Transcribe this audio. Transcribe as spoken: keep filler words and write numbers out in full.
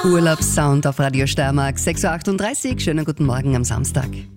Urlaubssound auf Radio Steiermark. sechs Uhr achtunddreißig, schönen guten Morgen am Samstag.